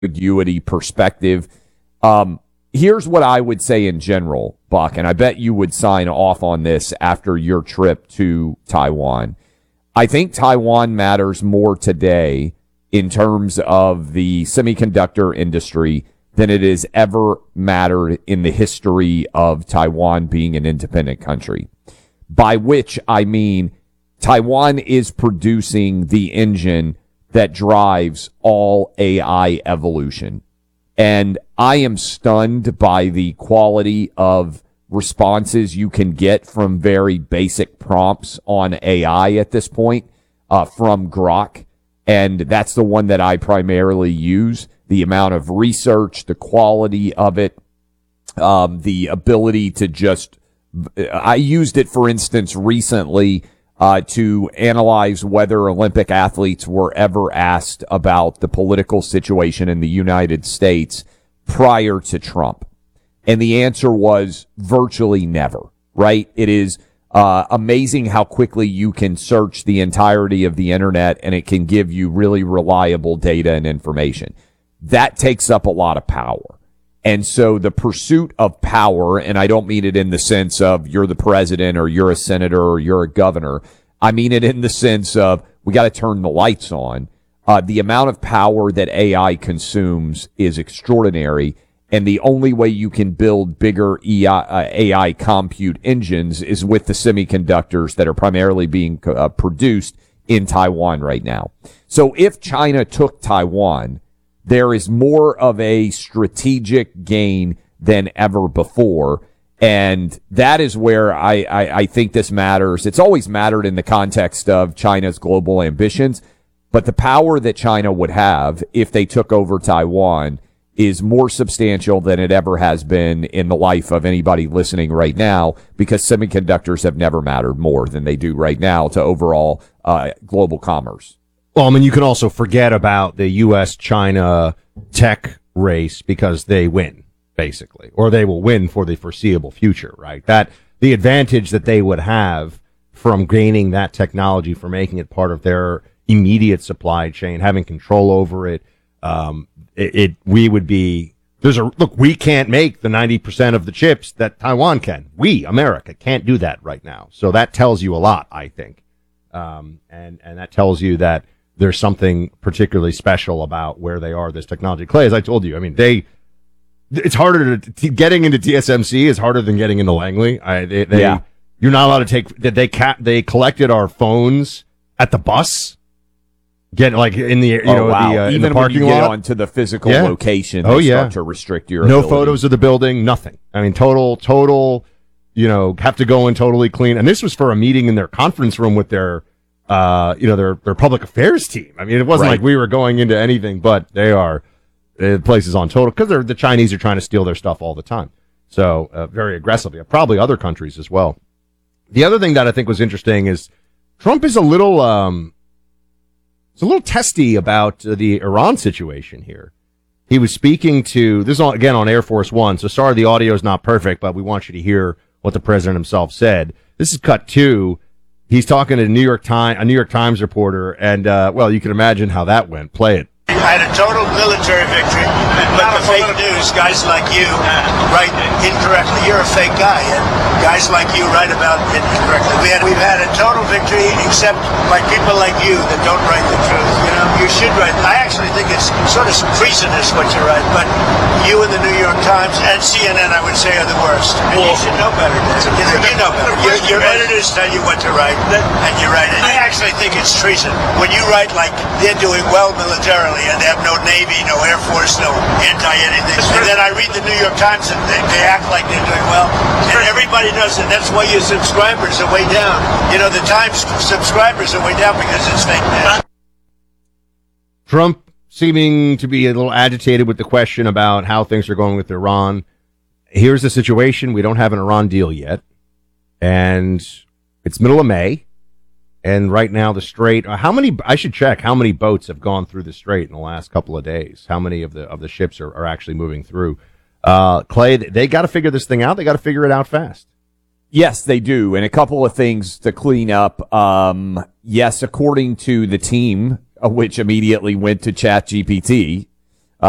ambiguity perspective. Here's what I would say in general, Buck, and I bet you would sign off on this after your trip to Taiwan. I think Taiwan matters more today in terms of the semiconductor industry than it has ever mattered in the history of Taiwan being an independent country. By which I mean Taiwan is producing the engine that drives all AI evolution. And I am stunned by the quality of responses you can get from very basic prompts on AI at this point, from Grok. And that's the one that I primarily use. The amount of research, the quality of it, the ability to just, I used it, for instance, recently to analyze whether Olympic athletes were ever asked about the political situation in the United States prior to Trump. And the answer was virtually never, right? It is amazing how quickly you can search the entirety of the internet and it can give you really reliable data and information. That takes up a lot of power. And so the pursuit of power, and I don't mean it in the sense of you're the president or you're a senator or you're a governor. I mean it in the sense of we got to turn the lights on. The amount of power that AI consumes is extraordinary. And the only way you can build bigger AI compute engines is with the semiconductors that are primarily being produced in Taiwan right now. So if China took Taiwan, there is more of a strategic gain than ever before. And that is where I think this matters. It's always mattered in the context of China's global ambitions. But the power that China would have if they took over Taiwan is more substantial than it ever has been in the life of anybody listening right now, because semiconductors have never mattered more than they do right now to overall global commerce. Well, I mean, you can also forget about the U.S.-China tech race because they win, basically, or they will win for the foreseeable future, right? That the advantage that they would have from gaining that technology, for making it part of their immediate supply chain, having control over it, we would be, look, we can't make the 90% of the chips that Taiwan can. We, America, can't do that right now. So that tells you a lot, I think. And that tells you that there's something particularly special about where they are, this technology. Clay, as I told you, I mean, it's harder getting into TSMC is harder than getting into Langley. You're not allowed to take, they collected our phones at the bus. Get like in the even in the parking when you lot. Get onto the physical location, they start to restrict your no ability. Photos of the building, nothing. I mean, total, have to go in totally clean. And this was for a meeting in their conference room with their public affairs team. I mean, it wasn't like we were going into anything, but the place is on total, because the Chinese are trying to steal their stuff all the time. So very aggressively, probably other countries as well. The other thing that I think was interesting is Trump is a little testy about the Iran situation here. He was speaking to, this is again on Air Force One, so sorry the audio is not perfect, but we want you to hear what the president himself said. This is cut 2. He's talking to a New York Times reporter, and you can imagine how that went. Play it. I had a total military victory, but the fake news, guys like you write incorrectly. You're a fake guy, and guys like you write about it incorrectly. We've had a total victory, except by people like you that don't write the truth. You know, you should write. I actually think it's sort of treasonous what you write, but you and the New York Times and CNN, I would say, are the worst. And you should know better, David. You know better. Your editors tell you what to write, and you write it. I actually think it's treason when you write like they're doing well militarily, and they have no Navy, no Air Force, no anti-anything. And then I read the New York Times and they act like they're doing well. And everybody knows that. That's why your subscribers are way down. You know, the Times subscribers are way down because it's fake news. Trump seeming to be a little agitated with the question about how things are going with Iran. Here's the situation. We don't have an Iran deal yet. And it's middle of May. And right now the Strait, I should check how many boats have gone through the Strait in the last couple of days. How many of the ships are actually moving through? Clay, they got to figure this thing out. They got to figure it out fast. Yes, they do. And a couple of things to clean up. Yes, according to the team, which immediately went to ChatGPT,